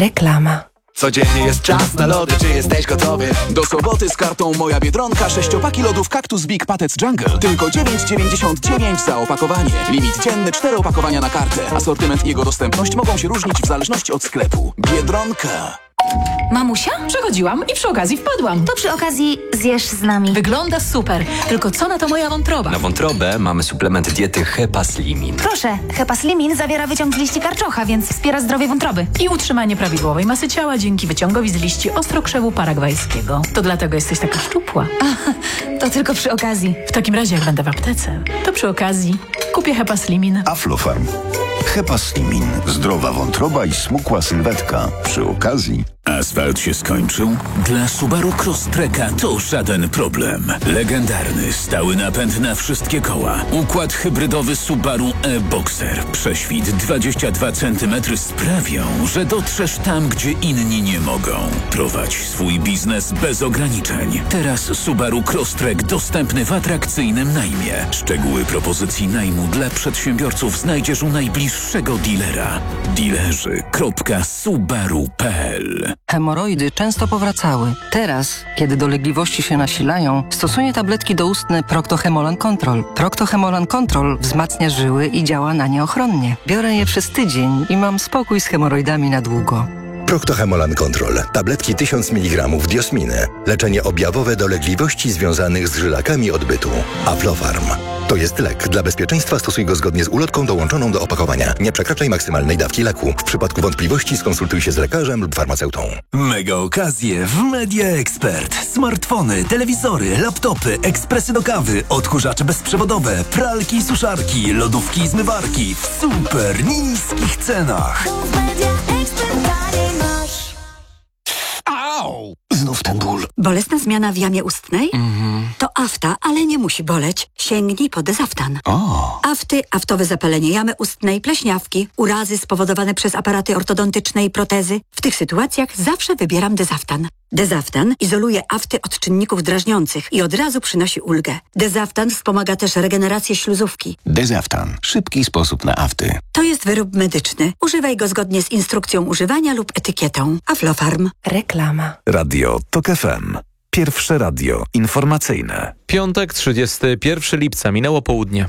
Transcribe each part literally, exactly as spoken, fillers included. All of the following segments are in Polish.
Reklama. Codziennie jest czas na lody, czy jesteś gotowy? Do soboty z kartą Moja Biedronka sześciopaki lodów Cactus Big Patec Jungle. Tylko dziewięć dziewięćdziesiąt dziewięć za opakowanie. Limit dzienny cztery opakowania na kartę. Asortyment i jego dostępność mogą się różnić w zależności od sklepu. Biedronka. Mamusia? Przechodziłam i przy okazji wpadłam. To przy okazji zjesz z nami. Wygląda super, tylko co na to moja wątroba? Na wątrobę mamy suplement diety Hepaslimin. Proszę, Hepaslimin zawiera wyciąg z liści karczocha, więc wspiera zdrowie wątroby. I utrzymanie prawidłowej masy ciała dzięki wyciągowi z liści ostrokrzewu paragwajskiego. To dlatego jesteś taka szczupła. A, to tylko przy okazji. W takim razie jak będę w aptece, to przy okazji kupię Hepaslimin. Aflofarm. Hepaslimin. Zdrowa wątroba i smukła sylwetka. Przy okazji. Asfalt się skończył? Dla Subaru Crosstreka to żaden problem. Legendarny, stały napęd na wszystkie koła. Układ hybrydowy Subaru e-Boxer. Prześwit dwadzieścia dwa centymetry sprawią, że dotrzesz tam, gdzie inni nie mogą. Prowadź swój biznes bez ograniczeń. Teraz Subaru Crosstrek dostępny w atrakcyjnym najmie. Szczegóły propozycji najmu dla przedsiębiorców znajdziesz u najbliższego dealera. Dilerzy kropka subaru kropka p l. Hemoroidy często powracały. Teraz, kiedy dolegliwości się nasilają, stosuję tabletki doustne Procto-Hemolan Control. Procto-Hemolan Control wzmacnia żyły i działa na nie ochronnie. Biorę je przez tydzień i mam spokój z hemoroidami na długo. Procto-Hemolan Control. Tabletki tysiąc miligramów diosminy. Leczenie objawowe dolegliwości związanych z żylakami odbytu. Aflofarm. To jest lek. Dla bezpieczeństwa stosuj go zgodnie z ulotką dołączoną do opakowania. Nie przekraczaj maksymalnej dawki leku. W przypadku wątpliwości skonsultuj się z lekarzem lub farmaceutą. Mega okazje w Media Expert. Smartfony, telewizory, laptopy, ekspresy do kawy, odkurzacze bezprzewodowe, pralki i suszarki, lodówki i zmywarki w super niskich cenach. Au! Znów ten ból. Bolesna zmiana w jamie ustnej? Mhm. To afta, ale nie musi boleć. Sięgnij po Dezaftan. O! Afty, aftowe zapalenie jamy ustnej, pleśniawki, urazy spowodowane przez aparaty ortodontyczne i protezy. W tych sytuacjach zawsze wybieram Dezaftan. Dezaftan izoluje afty od czynników drażniących i od razu przynosi ulgę. Dezaftan wspomaga też regenerację śluzówki. Dezaftan. Szybki sposób na afty. To jest wyrób medyczny. Używaj go zgodnie z instrukcją używania lub etykietą. Aflofarm. Reklama. Radio Tok F M. Pierwsze radio informacyjne. Piątek, trzydziestego pierwszego lipca. Minęło południe.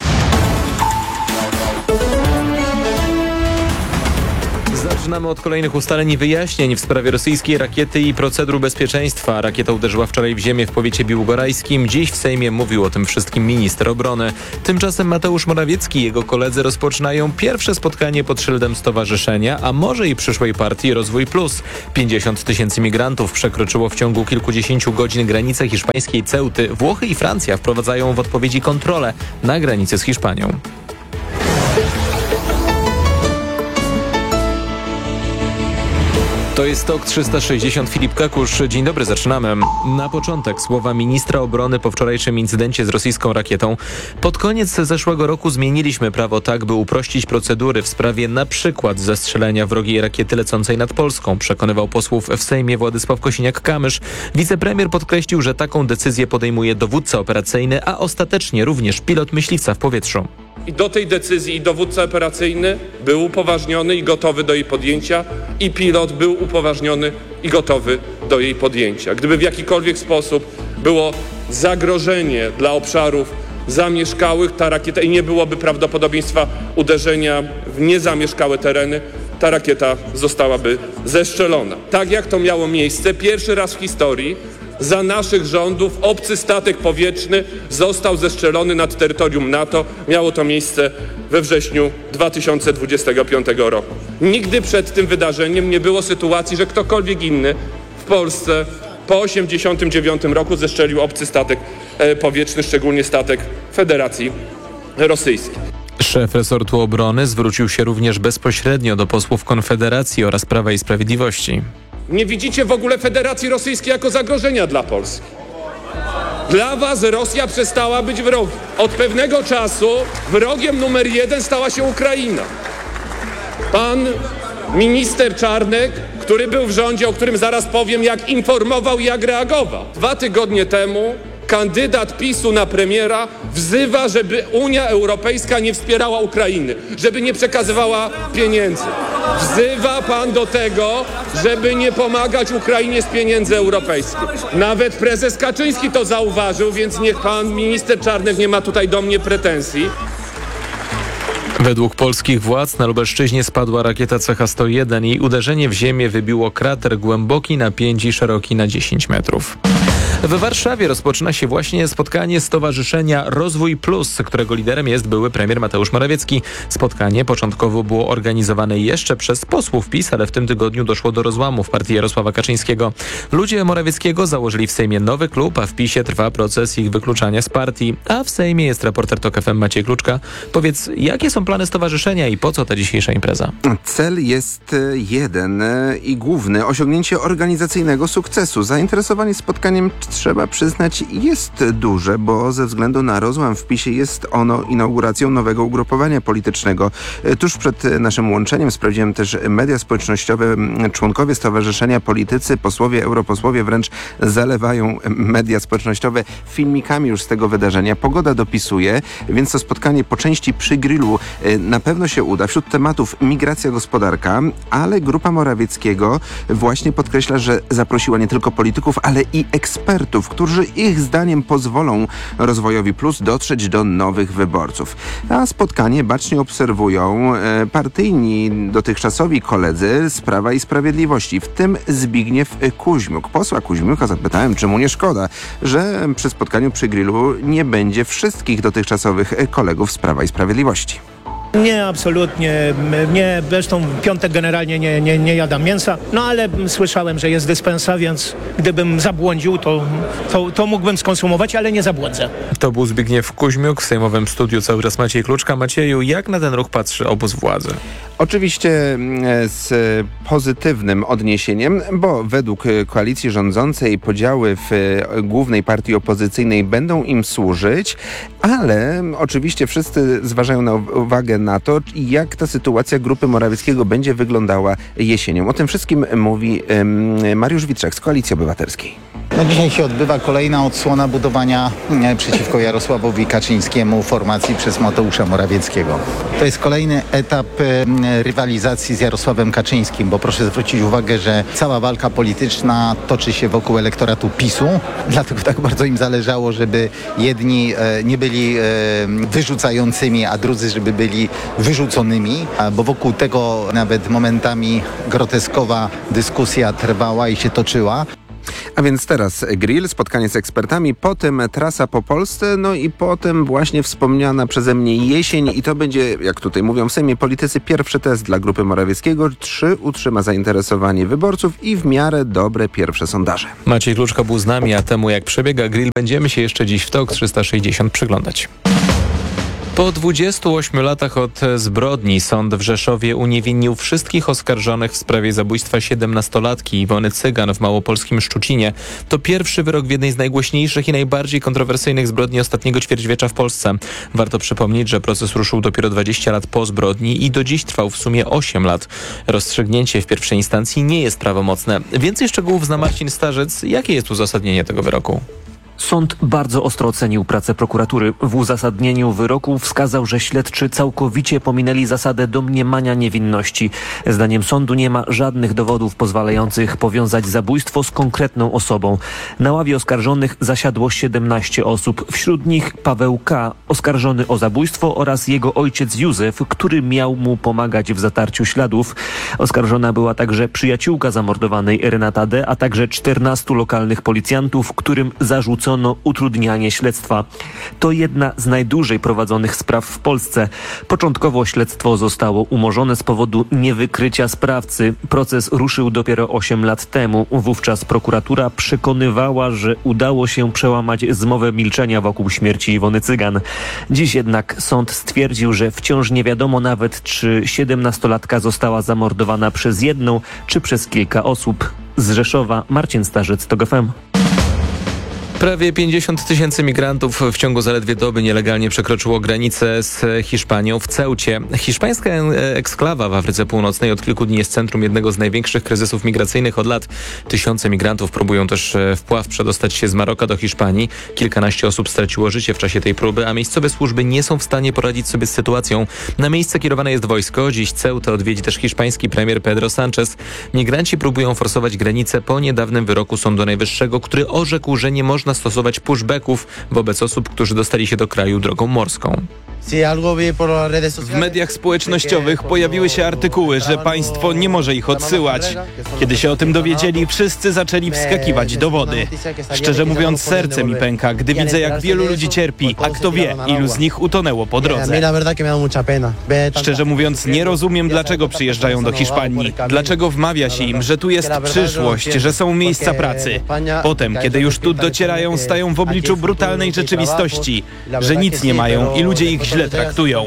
Zaczynamy od kolejnych ustaleń i wyjaśnień w sprawie rosyjskiej rakiety i procedur bezpieczeństwa. Rakieta uderzyła wczoraj w ziemię w powiecie biłgorajskim. Dziś w Sejmie mówił o tym wszystkim minister obrony. Tymczasem Mateusz Morawiecki i jego koledzy rozpoczynają pierwsze spotkanie pod szyldem stowarzyszenia, a może i przyszłej partii Rozwój Plus. pięćdziesiąt tysięcy migrantów przekroczyło w ciągu kilkudziesięciu godzin granicę hiszpańskiej Ceuty. Włochy i Francja wprowadzają w odpowiedzi kontrolę na granicy z Hiszpanią. To jest Tok trzysta sześćdziesiąt. Filip Kakusz. Dzień dobry, zaczynamy. Na początek słowa ministra obrony po wczorajszym incydencie z rosyjską rakietą. Pod koniec zeszłego roku zmieniliśmy prawo tak, by uprościć procedury w sprawie na przykład zestrzelenia wrogiej rakiety lecącej nad Polską, przekonywał posłów w Sejmie Władysław Kosiniak-Kamysz. Wicepremier podkreślił, że taką decyzję podejmuje dowódca operacyjny, a ostatecznie również pilot myśliwca w powietrzu. I do tej decyzji i dowódca operacyjny był upoważniony i gotowy do jej podjęcia, i pilot był upoważniony i gotowy do jej podjęcia. Gdyby w jakikolwiek sposób było zagrożenie dla obszarów zamieszkałych, ta rakieta, i nie byłoby prawdopodobieństwa uderzenia w niezamieszkałe tereny, ta rakieta zostałaby zestrzelona. Tak jak to miało miejsce pierwszy raz w historii, za naszych rządów obcy statek powietrzny został zestrzelony nad terytorium NATO. Miało to miejsce we wrześniu dwa tysiące dwudziestego piątego roku. Nigdy przed tym wydarzeniem nie było sytuacji, że ktokolwiek inny w Polsce po tysiąc dziewięćset osiemdziesiątym dziewiątym roku zestrzelił obcy statek powietrzny, szczególnie statek Federacji Rosyjskiej. Szef resortu obrony zwrócił się również bezpośrednio do posłów Konfederacji oraz Prawa i Sprawiedliwości. Nie widzicie w ogóle Federacji Rosyjskiej jako zagrożenia dla Polski. Dla was Rosja przestała być wrogiem. Od pewnego czasu wrogiem numer jeden stała się Ukraina. Pan minister Czarnek, który był w rządzie, o którym zaraz powiem, jak informował i jak reagował. Dwa tygodnie temu kandydat PiSu na premiera wzywa, żeby Unia Europejska nie wspierała Ukrainy, żeby nie przekazywała pieniędzy. Wzywa pan do tego, żeby nie pomagać Ukrainie z pieniędzy europejskich. Nawet prezes Kaczyński to zauważył, więc niech pan minister Czarnek nie ma tutaj do mnie pretensji. Według polskich władz na Lubelszczyźnie spadła rakieta C H sto jeden. Jej uderzenie w ziemię wybiło krater głęboki na pięć i szeroki na dziesięć metrów. W Warszawie rozpoczyna się właśnie spotkanie Stowarzyszenia Rozwój Plus, którego liderem jest były premier Mateusz Morawiecki. Spotkanie początkowo było organizowane jeszcze przez posłów PiS, ale w tym tygodniu doszło do rozłamu w partii Jarosława Kaczyńskiego. Ludzie Morawieckiego założyli w Sejmie nowy klub, a w PiSie trwa proces ich wykluczania z partii. A w Sejmie jest reporter TOK F M Maciej Kluczka. Powiedz, jakie są plany stowarzyszenia i po co ta dzisiejsza impreza? Cel jest jeden i główny. Osiągnięcie organizacyjnego sukcesu. Zainteresowanie spotkaniem, trzeba przyznać, jest duże, bo ze względu na rozłam w PiSie jest ono inauguracją nowego ugrupowania politycznego. Tuż przed naszym łączeniem sprawdziłem też media społecznościowe. Członkowie stowarzyszenia, politycy, posłowie, europosłowie wręcz zalewają media społecznościowe filmikami już z tego wydarzenia. Pogoda dopisuje, więc to spotkanie po części przy grillu na pewno się uda. Wśród tematów migracja, gospodarka, ale grupa Morawieckiego właśnie podkreśla, że zaprosiła nie tylko polityków, ale i ekspertów, którzy ich zdaniem pozwolą Rozwojowi Plus dotrzeć do nowych wyborców. A spotkanie bacznie obserwują e, partyjni dotychczasowi koledzy z Prawa i Sprawiedliwości, w tym Zbigniew Kuźmiuk. Posła Kuźmiuka zapytałem, czy mu nie szkoda, że przy spotkaniu przy grillu nie będzie wszystkich dotychczasowych kolegów z Prawa i Sprawiedliwości. Nie, absolutnie. Nie, zresztą piątek generalnie nie, nie, nie jadam mięsa, no ale słyszałem, że jest dyspensa, więc gdybym zabłądził, to, to, to mógłbym skonsumować, ale nie zabłądzę. To był Zbigniew Kuźmiuk, w sejmowym studiu cały czas Maciej Kluczka. Macieju, jak na ten ruch patrzy obóz władzy? Oczywiście z pozytywnym odniesieniem, bo według koalicji rządzącej podziały w głównej partii opozycyjnej będą im służyć, ale oczywiście wszyscy zważają na uwagę na to, jak ta sytuacja grupy Morawieckiego będzie wyglądała jesienią. O tym wszystkim mówi um, Mariusz Witrzak z Koalicji Obywatelskiej. No dzisiaj się odbywa kolejna odsłona budowania e, przeciwko Jarosławowi Kaczyńskiemu formacji przez Mateusza Morawieckiego. To jest kolejny etap e, rywalizacji z Jarosławem Kaczyńskim, bo proszę zwrócić uwagę, że cała walka polityczna toczy się wokół elektoratu PiSu, dlatego tak bardzo im zależało, żeby jedni e, nie byli e, wyrzucającymi, a drudzy, żeby byli wyrzuconymi, a, bo wokół tego nawet momentami groteskowa dyskusja trwała i się toczyła. A więc teraz grill, spotkanie z ekspertami, potem trasa po Polsce, no i potem właśnie wspomniana przeze mnie jesień i to będzie, jak tutaj mówią w Sejmie politycy, pierwszy test dla grupy Morawieckiego. Trzy utrzyma zainteresowanie wyborców i w miarę dobre pierwsze sondaże. Maciej Kluczka był z nami, a temu jak przebiega grill będziemy się jeszcze dziś w TOK trzysta sześćdziesiąt przyglądać. Po dwudziestu ośmiu latach od zbrodni sąd w Rzeszowie uniewinnił wszystkich oskarżonych w sprawie zabójstwa siedemnastolatki Iwony Cygan w małopolskim Szczucinie. To pierwszy wyrok w jednej z najgłośniejszych i najbardziej kontrowersyjnych zbrodni ostatniego ćwierćwiecza w Polsce. Warto przypomnieć, że proces ruszył dopiero dwadzieścia lat po zbrodni i do dziś trwał w sumie osiem lat. Rozstrzygnięcie w pierwszej instancji nie jest prawomocne. Więcej szczegółów zna Marcin Starzec. Jakie jest uzasadnienie tego wyroku? Sąd bardzo ostro ocenił pracę prokuratury. W uzasadnieniu wyroku wskazał, że śledczy całkowicie pominęli zasadę domniemania niewinności. Zdaniem sądu nie ma żadnych dowodów pozwalających powiązać zabójstwo z konkretną osobą. Na ławie oskarżonych zasiadło siedemnaście osób. Wśród nich Paweł K., oskarżony o zabójstwo, oraz jego ojciec Józef, który miał mu pomagać w zatarciu śladów. Oskarżona była także przyjaciółka zamordowanej Renata D., a także czternastu lokalnych policjantów, którym zarzucono utrudnianie śledztwa. To jedna z najdłużej prowadzonych spraw w Polsce. Początkowo śledztwo zostało umorzone z powodu niewykrycia sprawcy. Proces ruszył dopiero osiem lat temu. Wówczas prokuratura przekonywała, że udało się przełamać zmowę milczenia wokół śmierci Iwony Cygan. Dziś jednak sąd stwierdził, że wciąż nie wiadomo nawet, czy siedemnastolatka została zamordowana przez jedną, czy przez kilka osób. Z Rzeszowa Marcin Starzec, TOK F M. Prawie pięćdziesiąt tysięcy migrantów w ciągu zaledwie doby nielegalnie przekroczyło granicę z Hiszpanią w Ceucie. Hiszpańska eksklawa w Afryce Północnej od kilku dni jest centrum jednego z największych kryzysów migracyjnych od lat. Tysiące migrantów próbują też wpław przedostać się z Maroka do Hiszpanii. Kilkanaście osób straciło życie w czasie tej próby, a miejscowe służby nie są w stanie poradzić sobie z sytuacją. Na miejsce kierowane jest wojsko. Dziś Ceutę odwiedzi też hiszpański premier Pedro Sánchez. Migranci próbują forsować granicę po niedawnym wyroku Sądu Najwyższego, który orzekł, że nie można stosować pushbacków wobec osób, którzy dostali się do kraju drogą morską. W mediach społecznościowych pojawiły się artykuły, że państwo nie może ich odsyłać. Kiedy się o tym dowiedzieli, wszyscy zaczęli wskakiwać do wody. Szczerze mówiąc, serce mi pęka, gdy widzę, jak wielu ludzi cierpi, a kto wie, ilu z nich utonęło po drodze. Szczerze mówiąc, nie rozumiem, dlaczego przyjeżdżają do Hiszpanii. Dlaczego wmawia się im, że tu jest przyszłość, że są miejsca pracy. Potem, kiedy już tu docierają, stają w obliczu brutalnej rzeczywistości, że nic nie mają i ludzie ich źle traktują.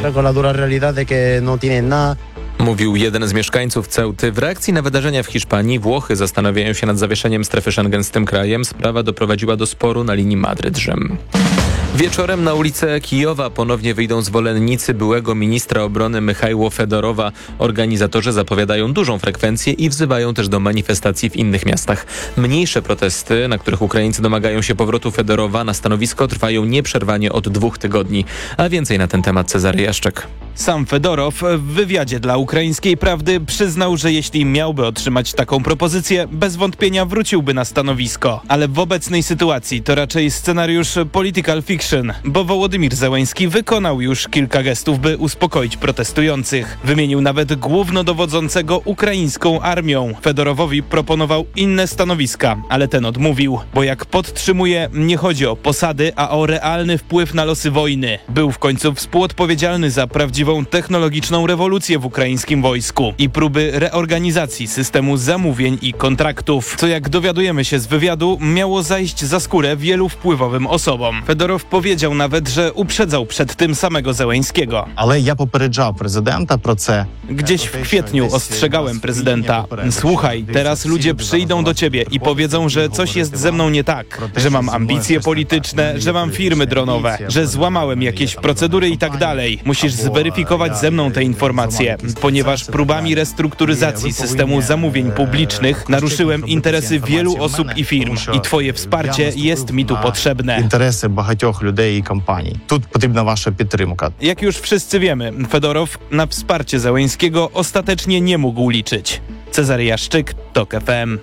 Mówił jeden z mieszkańców Ceuty. W reakcji na wydarzenia w Hiszpanii Włochy zastanawiają się nad zawieszeniem strefy Schengen z tym krajem. Sprawa doprowadziła do sporu na linii Madryt-Rzym. Wieczorem na ulicę Kijowa ponownie wyjdą zwolennicy byłego ministra obrony Michajło Fedorowa. Organizatorzy zapowiadają dużą frekwencję i wzywają też do manifestacji w innych miastach. Mniejsze protesty, na których Ukraińcy domagają się powrotu Fedorowa na stanowisko, trwają nieprzerwanie od dwóch tygodni. A więcej na ten temat Cezary Jaszczek. Sam Fedorow w wywiadzie dla Ukraińskiej Prawdy przyznał, że jeśli miałby otrzymać taką propozycję, bez wątpienia wróciłby na stanowisko. Ale w obecnej sytuacji to raczej scenariusz political fiction, bo Wołodymir Zełenski wykonał już kilka gestów, by uspokoić protestujących. Wymienił nawet głównodowodzącego ukraińską armią. Fedorowowi proponował inne stanowiska, ale ten odmówił, bo jak podtrzymuje, nie chodzi o posady, a o realny wpływ na losy wojny. Był w końcu współodpowiedzialny za prawdziwą technologiczną rewolucję w ukraińskim wojsku i próby reorganizacji systemu zamówień i kontraktów, co jak dowiadujemy się z wywiadu, miało zajść za skórę wielu wpływowym osobom. Fedorow powiedział nawet, że uprzedzał przed tym samego Zełenskiego. Ale ja poпереджав prezydenta про це. Gdzieś w kwietniu ostrzegałem prezydenta. Słuchaj, teraz ludzie przyjdą do ciebie i powiedzą, że coś jest ze mną nie tak, że mam ambicje polityczne, że mam firmy dronowe, że złamałem jakieś procedury i tak dalej. Musisz zweryfikować ze mną te informacje, ponieważ próbami restrukturyzacji systemu zamówień publicznych naruszyłem interesy wielu osób i firm i twoje wsparcie jest mi tu potrzebne. Interesy багатьох людей і компаній. Тут потрібна ваша підтримка. Jak już wszyscy wiemy, Fedorow na wsparcie Zełenskiego ostatecznie nie mógł liczyć. Cezary Jaszczyk, TOK F M.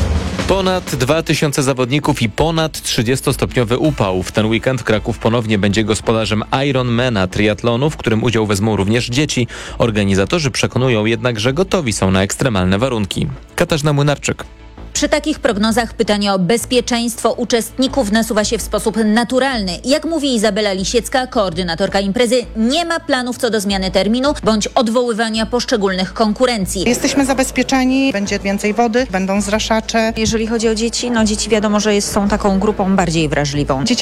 Ponad dwa tysiące zawodników i ponad trzydziestostopniowy upał. W ten weekend Kraków ponownie będzie gospodarzem Ironmana triatlonu, w którym udział wezmą również dzieci. Organizatorzy przekonują jednak, że gotowi są na ekstremalne warunki. Katarzyna Młynarczyk. Przy takich prognozach pytanie o bezpieczeństwo uczestników nasuwa się w sposób naturalny. Jak mówi Izabela Lisiecka, koordynatorka imprezy, nie ma planów co do zmiany terminu bądź odwoływania poszczególnych konkurencji. Jesteśmy zabezpieczeni, będzie więcej wody, będą zraszacze. Jeżeli chodzi o dzieci, no dzieci wiadomo, że jest, są taką grupą bardziej wrażliwą. Dzieciaki